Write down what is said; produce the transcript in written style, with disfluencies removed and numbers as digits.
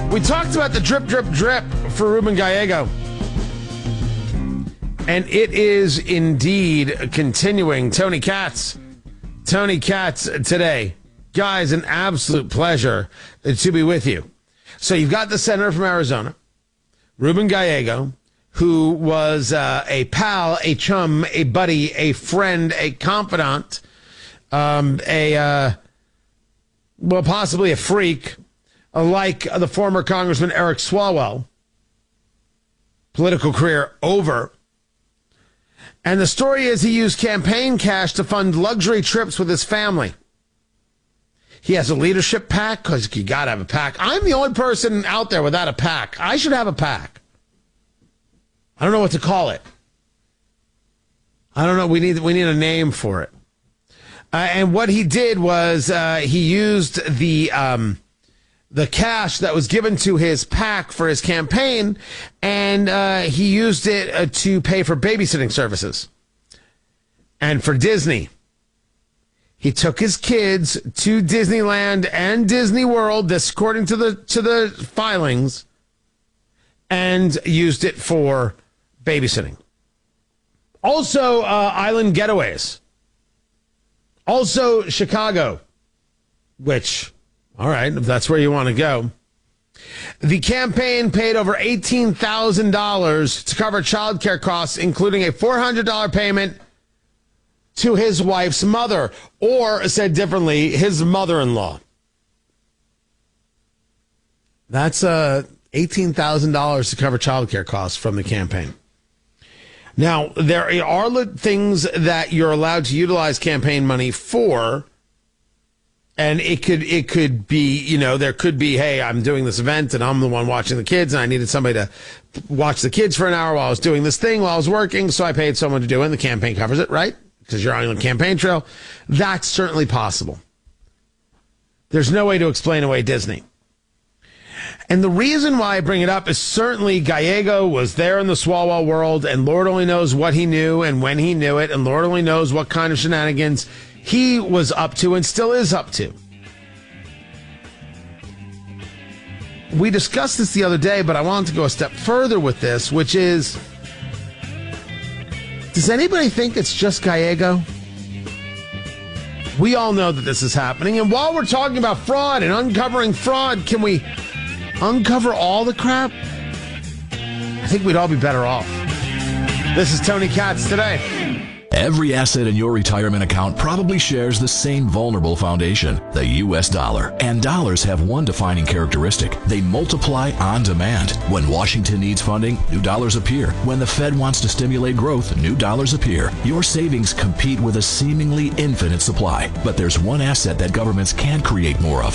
We talked about the drip, drip, drip for Ruben Gallego. And it is indeed continuing. Tony Katz today. Guys, an absolute pleasure to be with you. So you've got the senator from Arizona, Ruben Gallego, who was a pal, a chum, a buddy, a friend, a confidant, possibly a freak, like the former Congressman Eric Swalwell. Political career over. And the story is he used campaign cash to fund luxury trips with his family. He has a leadership PAC, because you got to have a PAC. I'm the only person out there without a PAC. I should have a PAC. I don't know what to call it. I don't know. We need a name for it. And what he did was he used the cash that was given to his PAC for his campaign, and he used it to pay for babysitting services. And for Disney, he took his kids to Disneyland and Disney World, this according to the filings, and used it for babysitting. Also, island getaways. Also, Chicago, which, all right, if that's where you want to go. The campaign paid over $18,000 to cover child care costs, including a $400 payment to his wife's mother, or said differently, his mother-in-law. That's $18,000 to cover child care costs from the campaign. Now, there are things that you're allowed to utilize campaign money for, and it could be, there could be, hey, I'm doing this event and I'm the one watching the kids and I needed somebody to watch the kids for an hour while I was doing this thing while I was working, so I paid someone to do it, and the campaign covers it, right? Because you're on the campaign trail. That's certainly possible. There's no way to explain away Disney. And the reason why I bring it up is certainly Gallego was there in the Swalwell world, and Lord only knows what he knew and when he knew it, and Lord only knows what kind of shenanigans he was up to and still is up to. We discussed this the other day, but I wanted to go a step further with this, which is, does anybody think it's just Gallego? We all know that this is happening, and while we're talking about fraud and uncovering fraud, can we uncover all the crap? I think we'd all be better off. This is Tony Katz today. Every asset in your retirement account probably shares the same vulnerable foundation, the U.S. dollar. And dollars have one defining characteristic. They multiply on demand. When Washington needs funding, new dollars appear. When the Fed wants to stimulate growth, new dollars appear. Your savings compete with a seemingly infinite supply. But there's one asset that governments can't create more of: